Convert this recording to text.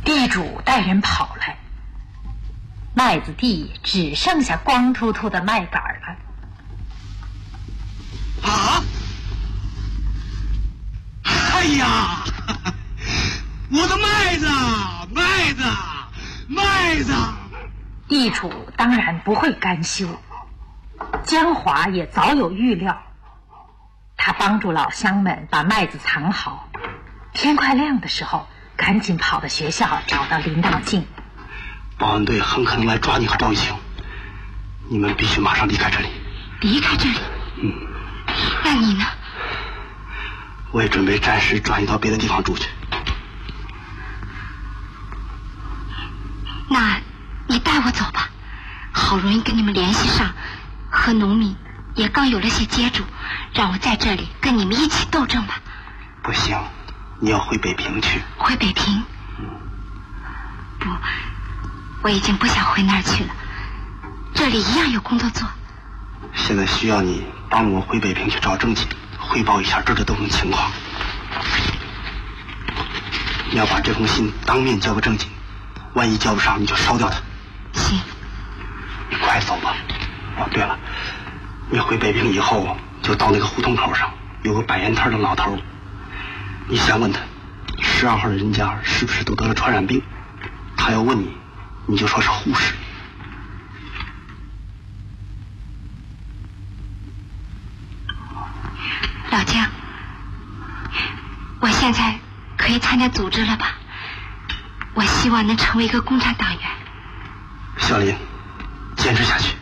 地主带人跑来，麦子地只剩下光秃秃的麦秆了。 啊！哎呀，我的麦子，麦子，麦子！ 地主当然不会甘休，江华也早有预料，他帮助老乡们把麦子藏好，天快亮的时候赶紧跑到学校找到林道静。 保安队很可能来抓你和赵玉清，你们必须马上离开这里。 离开这里？那你呢？ 我也准备暂时转移到别的地方住去。 那你带我走吧，好容易跟你们联系上，和农民也刚有了些接触，让我在这里跟你们一起斗争吧。 不行，你要回北平去。 回北平？不，我已经不想回那儿去了，这里一样有工作做。 现在需要你帮我回北平去找郑锦，汇报一下这儿的斗争情况。你要把这封信当面交给郑锦，万一交不上你就烧掉它。 行。 你快走吧。哦，对了，你回北平以后就到那个胡同口上有个摆烟摊的老头，你先问他12号的人家是不是都得了传染病，他要问你，你就说是护士。 老姜，我现在可以参加组织了吧？我希望能成为一个共产党员。 小林，坚持下去。